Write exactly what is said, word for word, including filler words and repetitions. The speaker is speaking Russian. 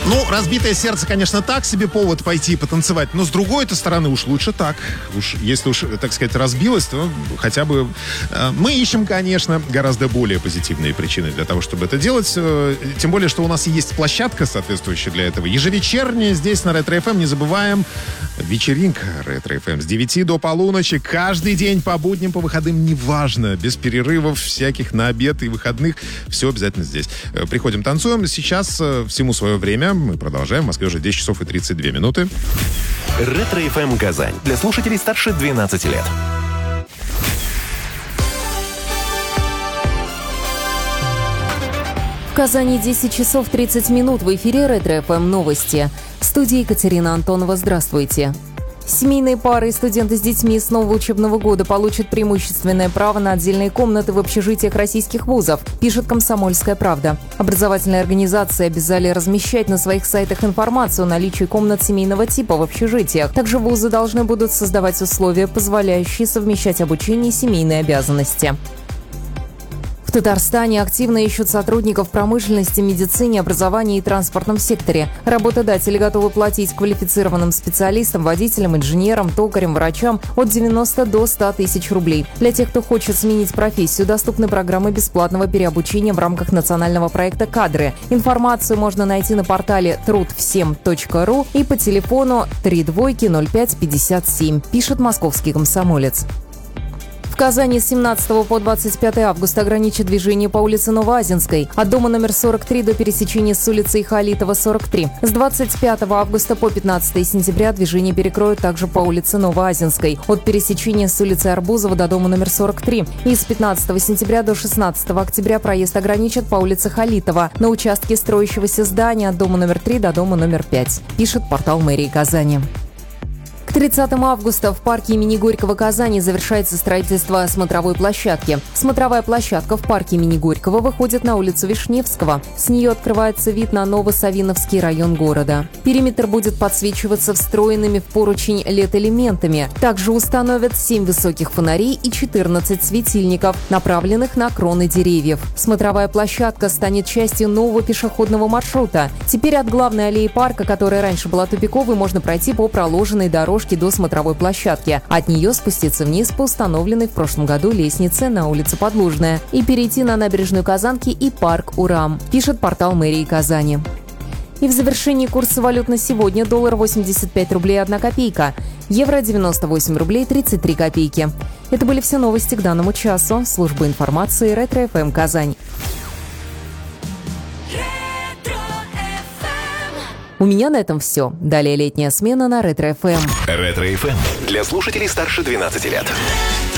Ну, разбитое сердце, конечно, так себе повод пойти потанцевать, но с другой-то стороны уж лучше так. Уж если уж, так сказать, разбилось, то хотя бы... Э, мы ищем, конечно, гораздо более позитивные причины для того, чтобы это делать. Э, тем более, что у нас есть площадка соответствующая для этого. Ежевечерняя здесь на Ретро-эф эм. Не забываем, вечеринка Ретро-эф эм с девяти до полуночи. Каждый день по будням, по выходным, неважно. Без перерывов всяких на обед и выходных. Все обязательно здесь. Э, приходим, танцуем. Сейчас э, всему свое время. Мы продолжаем. В Москве уже десять часов и тридцать две минуты. Ретро-эф эм Казань. Для слушателей старше двенадцати лет. В Казани десять часов тридцать минут. В эфире Ретро-эф эм новости. В студии Екатерина Антонова. Здравствуйте. Семейные пары и студенты с детьми с нового учебного года получат преимущественное право на отдельные комнаты в общежитиях российских вузов, пишет «Комсомольская правда». Образовательные организации обязали размещать на своих сайтах информацию о наличии комнат семейного типа в общежитиях. Также вузы должны будут создавать условия, позволяющие совмещать обучение и семейные обязанности. В Татарстане активно ищут сотрудников в промышленности, медицине, образовании и транспортном секторе. Работодатели готовы платить квалифицированным специалистам, водителям, инженерам, токарям, врачам от девяноста до ста тысяч рублей. Для тех, кто хочет сменить профессию, доступны программы бесплатного переобучения в рамках национального проекта «Кадры». Информацию можно найти на портале труд всем точка ру и по телефону три двойки ноль пять пятьдесят семь, пишет «Московский комсомолец». В Казани с семнадцатого по двадцать пятое августа ограничат движение по улице Новоазинской от дома номер сорок три до пересечения с улицей Халитова, сорок три. С двадцать пятого августа по пятнадцатое сентября движение перекроют также по улице Новоазинской от пересечения с улицы Арбузова до дома номер сорок три. И с пятнадцатого сентября до шестнадцатого октября проезд ограничат по улице Халитова на участке строящегося здания от дома номер три до дома номер пять, пишет портал мэрии Казани. К тридцатому августа в парке имени Горького Казани завершается строительство смотровой площадки. Смотровая площадка в парке имени Горького выходит на улицу Вишневского. С нее открывается вид на Новосавиновский район города. Периметр будет подсвечиваться встроенными в поручень эл и ди-элементами. Также установят семь высоких фонарей и четырнадцать светильников, направленных на кроны деревьев. Смотровая площадка станет частью нового пешеходного маршрута. Теперь от главной аллеи парка, которая раньше была тупиковой, можно пройти по проложенной дорожке до смотровой площадки. От нее спуститься вниз по установленной в прошлом году лестнице на улице Подлужная и перейти на набережную Казанки и парк Урам, пишет портал мэрии Казани. И в завершении курса валют на сегодня: доллар восемьдесят пять рублей одна копейка, евро девяносто восемь рублей тридцать три копейки. Это были все новости к данному часу. Служба информации Ретро-эф эм Казань. У меня на этом все. Далее летняя смена на Ретро-эф эм. Ретро-эф эм для слушателей старше двенадцати лет.